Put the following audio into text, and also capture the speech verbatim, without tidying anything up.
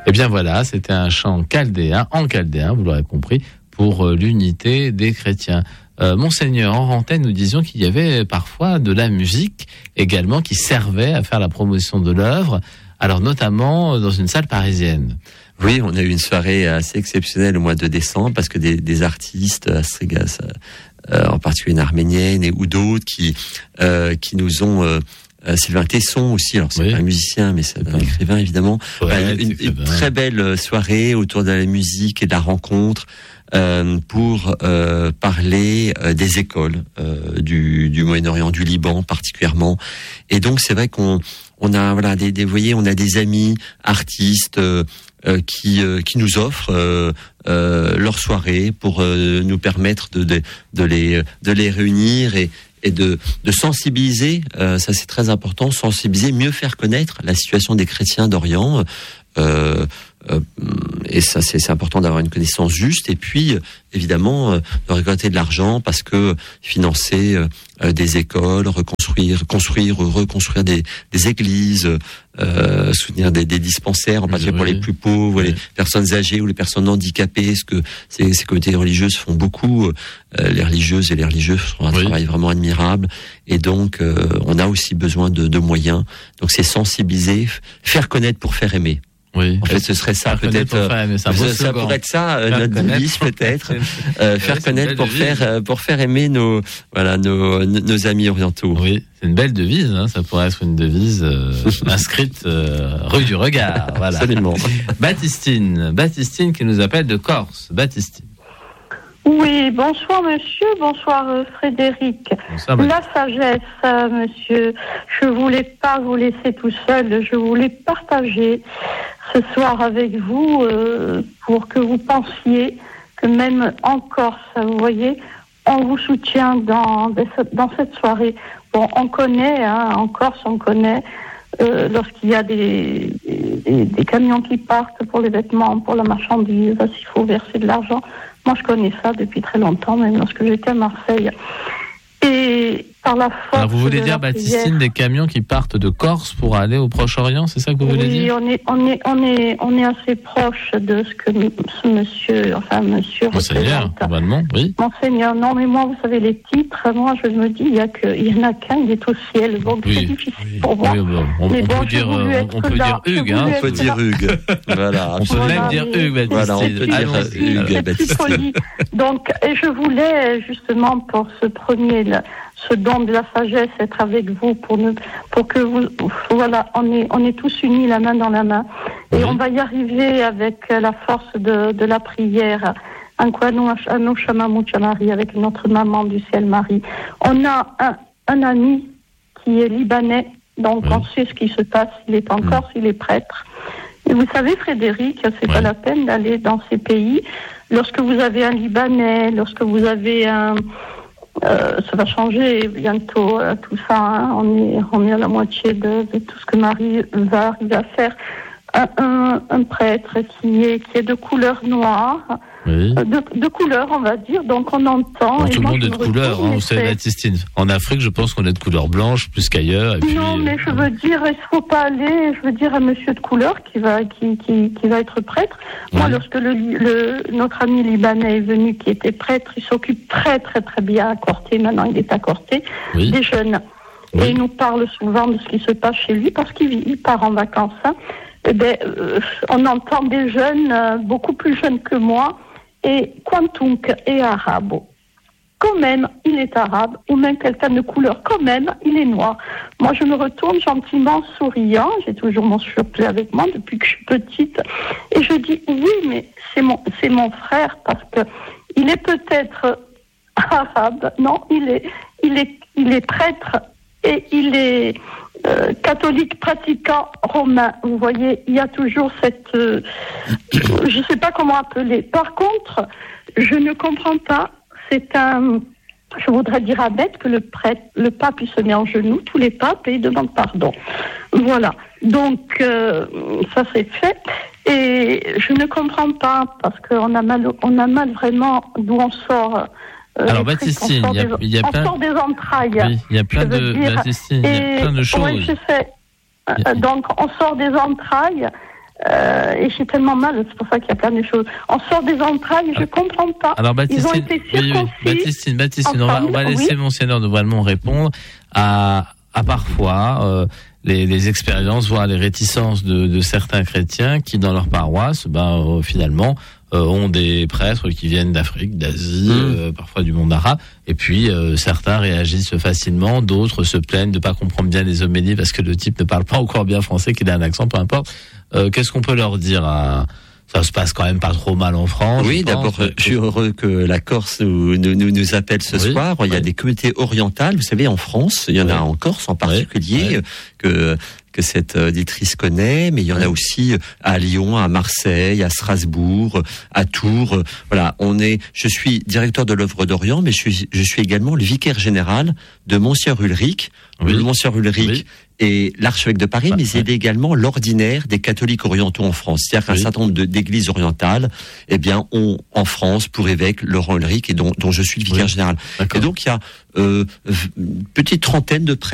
Eh bien voilà, c'était un chant chaldéen, en chaldéen, vous l'aurez compris, pour euh, l'unité des chrétiens. Euh, Monseigneur, en antenne, nous disions qu'il y avait parfois de la musique également qui servait à faire la promotion de l'œuvre, alors notamment dans une salle parisienne. Oui, on a eu une soirée assez exceptionnelle au mois de décembre parce que des, des artistes, euh, en particulier une arménienne et, ou d'autres, qui, euh, qui nous ont... Euh, Euh, Sylvain Tesson aussi, alors c'est oui. pas un musicien mais c'est un écrivain évidemment, ouais, euh, une, une très belle soirée autour de la musique et de la rencontre euh, pour euh, parler euh, des écoles euh, du, du Moyen-Orient, du Liban particulièrement. Et donc c'est vrai qu'on on a voilà des, des vous voyez on a des amis artistes euh, euh, qui euh, qui nous offrent euh, euh, leur soirée pour euh, nous permettre de, de de les de les réunir et et de, de sensibiliser, euh, ça c'est très important, sensibiliser, mieux faire connaître la situation des chrétiens d'Orient, euh, euh, et ça c'est, c'est important d'avoir une connaissance juste, et puis évidemment euh, de récolter de l'argent parce que financer euh, des écoles, reconstruire, construire, reconstruire des, des églises, euh, soutenir des, des dispensaires, en particulier oui. pour les plus pauvres, oui. les personnes âgées ou les personnes handicapées, ce que ces, ces communautés religieuses font beaucoup. Euh, les religieuses et les religieux font un oui. travail vraiment admirable, et donc euh, on a aussi besoin de, de moyens. Donc c'est sensibiliser, faire connaître pour faire aimer. Oui. En fait, ce serait ça, peut-être. Faire, ça, ça, ça pourrait être ça, euh, notre devise, peut-être. euh, faire ouais, connaître pour devise. faire, euh, pour faire aimer nos, voilà, nos, nos amis orientaux. Oui, c'est une belle devise. Hein. Ça pourrait être une devise euh, inscrite euh, rue du Regard. Voilà. Absolument. Baptistine, Baptistine qui nous appelle de Corse. Baptistine. Oui, bonsoir monsieur, bonsoir euh, Frédéric. Bonsoir, la sagesse, euh, monsieur, je voulais pas vous laisser tout seul, je voulais partager ce soir avec vous euh, pour que vous pensiez que même en Corse, vous voyez, on vous soutient dans, dans cette soirée. Bon, on connaît, hein, en Corse, on connaît euh, lorsqu'il y a des, des, des camions qui partent pour les vêtements, pour la marchandise, s'il faut verser de l'argent. Moi, je connais ça depuis très longtemps, même lorsque j'étais à Marseille. Et par la force. Alors, vous voulez dire, Baptistine, des camions qui partent de Corse pour aller au Proche-Orient, c'est ça que vous voulez oui, dire ? Oui, on est, on est, on est, on est assez proche de ce que ce monsieur, enfin, monsieur. Monseigneur, probablement, oui. Monseigneur, non, mais moi, vous savez, les titres, moi, je me dis, il y a que, il y en a qu'un, il est au ciel, donc oui, c'est difficile oui, pour moi. Oui, bon, on, mais on, bon, peut dire, on, on peut dire Hugues, hein. On peut dire Hugues. Voilà. On peut voilà, même dire Hugues, Baptistine. Voilà, on peut dire Hugues, c'est plus poli. Donc, et je voulais, justement, pour ce premier, là, ce don de la sagesse, être avec vous pour ne, pour que vous, voilà, on est, on est tous unis la main dans la main. Et oui. on va y arriver avec la force de, de la prière. Avec notre maman du ciel Marie. On a un, un ami qui est libanais, donc oui. on sait ce qui se passe. Il est en Corse, il est prêtre. Et vous savez, Frédéric, c'est oui. pas la peine d'aller dans ces pays. Lorsque vous avez un Libanais, lorsque vous avez un, Euh, ça va changer bientôt euh, tout ça, hein. on est on est à la moitié de, de tout ce que Marie va arriver à faire. Un, un, un prêtre qui est qui est de couleur noire, oui. de, de couleur on va dire, donc on entend. Bon, tout le monde est de couleur, hein, vous savez, Baptistine. En Afrique, je pense qu'on est de couleur blanche plus qu'ailleurs. Et puis, non, mais je veux dire, il faut pas aller. Je veux dire, un monsieur de couleur qui va qui qui, qui va être prêtre. Moi, oui. lorsque le, le notre ami libanais est venu, qui était prêtre, il s'occupe très très très bien à Corté. Maintenant, il est à Corté, oui. des jeunes. Oui. Et il nous parle souvent de ce qui se passe chez lui parce qu'il il part en vacances. Hein. Eh ben, euh, on entend des jeunes, euh, beaucoup plus jeunes que moi, et Kwantunk et arabe. Quand même, il est arabe, ou même quelqu'un de couleur, quand même, il est noir. Moi, je me retourne gentiment, souriant, j'ai toujours mon surplus avec moi depuis que je suis petite, et je dis, oui, mais c'est mon, c'est mon frère, parce que il est peut-être arabe, non, il est, il est, il est prêtre, et il est euh, catholique pratiquant romain. Vous voyez, il y a toujours cette... Euh, je ne sais pas comment appeler. Par contre, je ne comprends pas, c'est un... Je voudrais dire à Bête que le prêtre, le pape, il se met en genoux, tous les papes, et il demande pardon. Voilà. Donc, euh, ça c'est fait. Et je ne comprends pas, parce qu'on a mal, on a mal vraiment d'où on sort... Euh, Alors Baptistine, il y a, des, il y a on plein, sort des entrailles. Oui, il y a plein de dire, Baptistine, il y a plein de choses. Oui, je sais. Euh, donc on sort des entrailles. Euh, et j'ai tellement mal, c'est pour ça qu'il y a plein de choses. On sort des entrailles, je comprends pas. Alors Baptistine, Ils ont été oui, oui, Baptistine, Baptistine, on va, on va laisser oui. Monseigneur de Valmont répondre à, à parfois euh, les, les expériences, voire les réticences de, de certains chrétiens qui, dans leur paroisse, ben euh, finalement euh, ont des prêtres qui viennent d'Afrique, d'Asie, mmh. euh, parfois du monde arabe, et puis euh, certains réagissent facilement, d'autres se plaignent de pas comprendre bien les homélies parce que le type ne parle pas encore bien français, qu'il a un accent, peu importe. Euh, qu'est-ce qu'on peut leur dire à... Ça se passe quand même pas trop mal en France. Oui, d'abord, je suis heureux que la Corse nous, nous, nous appelle ce oui, soir. Il y a oui. des communautés orientales, vous savez, en France. Il y en oui. a en Corse en particulier, oui. que que cette auditrice connaît, mais il y en oui. a aussi à Lyon, à Marseille, à Strasbourg, à Tours. Voilà, on est. Je suis directeur de l'œuvre d'Orient, mais je suis je suis également le vicaire général de Monseigneur Ulrich. Oui. Le Monseigneur Ulrich oui. est l'archevêque de Paris, bah, mais il est également l'ordinaire des catholiques orientaux en France. C'est-à-dire qu'un oui. certain nombre de, d'églises orientales, eh bien, ont en France pour évêque Laurent Ulrich, et dont, dont je suis le vicaire oui. général. D'accord. Et donc il y a euh, une petite trentaine de prêtres